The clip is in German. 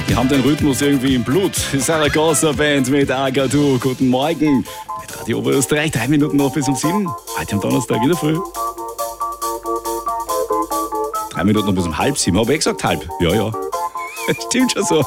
Die haben den Rhythmus irgendwie im Blut. Saragossa Band mit Agadou. Guten Morgen. Mit Radio Oberösterreich, 3 Minuten noch bis um 7. Heute am Donnerstag wieder früh. 3 Minuten noch bis um halb 7. Habe ich gesagt halb? Ja. Stimmt schon so.